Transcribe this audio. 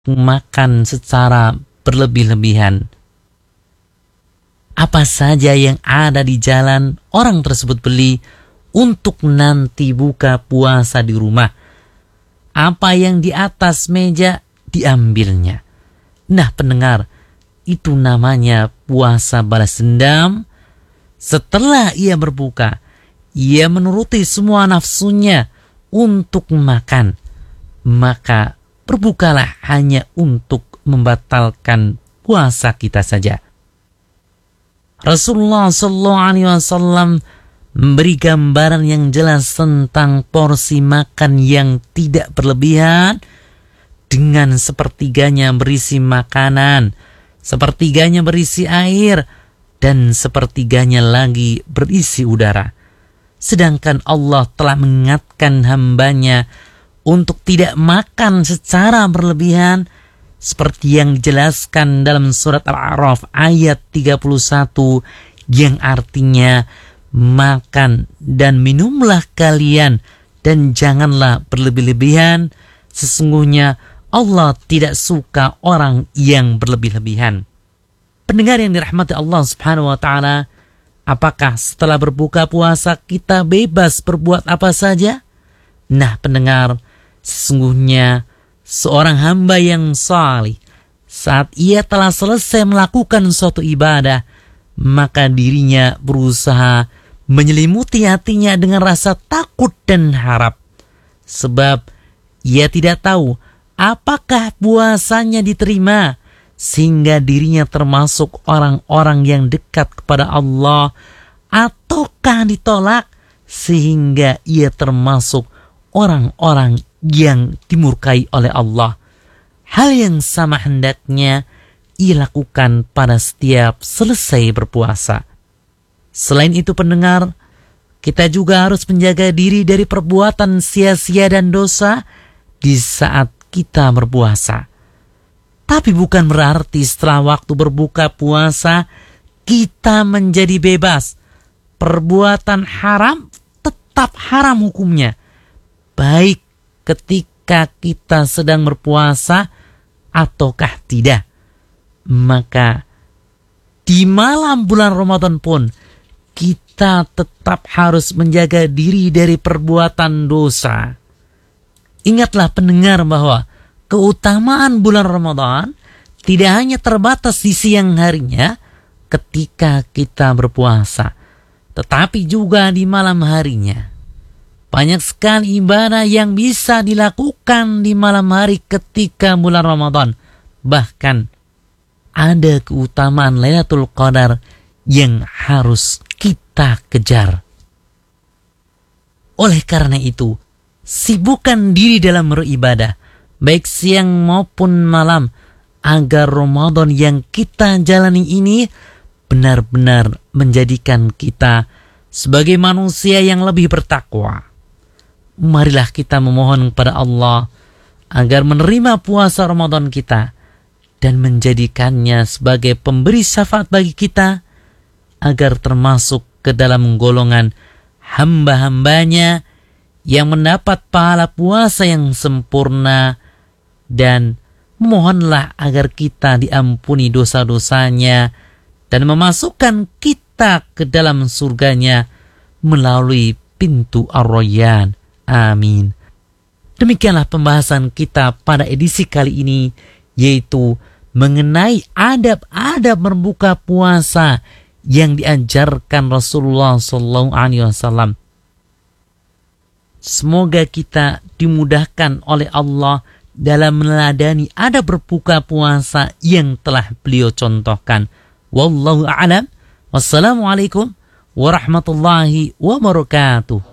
makan secara berlebih-lebihan. Apa saja yang ada di jalan orang tersebut beli untuk nanti buka puasa di rumah. Apa yang di atas meja diambilnya. Nah pendengar, itu namanya puasa balas dendam. Setelah ia berbuka, ia menuruti semua nafsunya untuk makan. Maka berbukalah hanya untuk membatalkan puasa kita saja. Rasulullah SAW memberi gambaran yang jelas tentang porsi makan yang tidak berlebihan, dengan sepertiganya berisi makanan, sepertiganya berisi air, dan sepertiganya lagi berisi udara. Sedangkan Allah telah mengingatkan hambanya untuk tidak makan secara berlebihan, seperti yang dijelaskan dalam surat Al-A'raf ayat 31, yang artinya, makan dan minumlah kalian dan janganlah berlebih-lebihan. Sesungguhnya Allah tidak suka orang yang berlebih-lebihan. Pendengar yang dirahmati Allah Subhanahu wa Ta'ala, apakah setelah berbuka puasa kita bebas berbuat apa saja? Nah pendengar, sesungguhnya seorang hamba yang salih, saat ia telah selesai melakukan suatu ibadah, maka dirinya berusaha menyelimuti hatinya dengan rasa takut dan harap. Sebab ia tidak tahu apakah puasanya diterima, sehingga dirinya termasuk orang-orang yang dekat kepada Allah, ataukah ditolak, sehingga ia termasuk orang-orang yang dimurkai oleh Allah. Hal yang sama hendaknya ia lakukan pada setiap selesai berpuasa. Selain itu pendengar, kita juga harus menjaga diri dari perbuatan sia-sia dan dosa di saat kita berpuasa. Tapi bukan berarti setelah waktu berbuka puasa kita menjadi bebas. Perbuatan haram tetap haram hukumnya, baik ketika kita sedang berpuasa ataukah tidak. Maka di malam bulan Ramadan pun kita tetap harus menjaga diri dari perbuatan dosa. Ingatlah pendengar bahwa keutamaan bulan Ramadan tidak hanya terbatas di siang harinya ketika kita berpuasa, tetapi juga di malam harinya. Banyak sekali ibadah yang bisa dilakukan di malam hari ketika bulan Ramadan. Bahkan ada keutamaan Lailatul Qadar yang harus kita kejar. Oleh karena itu, sibukkan diri dalam beribadah, baik siang maupun malam, agar Ramadan yang kita jalani ini benar-benar menjadikan kita sebagai manusia yang lebih bertakwa. Marilah kita memohon kepada Allah agar menerima puasa Ramadan kita dan menjadikannya sebagai pemberi syafaat bagi kita, agar termasuk ke dalam golongan hamba-hambanya yang mendapat pahala puasa yang sempurna. Dan memohonlah agar kita diampuni dosa-dosanya dan memasukkan kita ke dalam surganya melalui pintu Ar-Rayyan. Amin. Demikianlah pembahasan kita pada edisi kali ini, yaitu mengenai adab-adab berbuka puasa yang diajarkan Rasulullah SAW. Semoga kita dimudahkan oleh Allah dalam meneladani adab berbuka puasa yang telah beliau contohkan. Wallahu a'lam. Wassalamualaikum warahmatullahi wabarakatuh.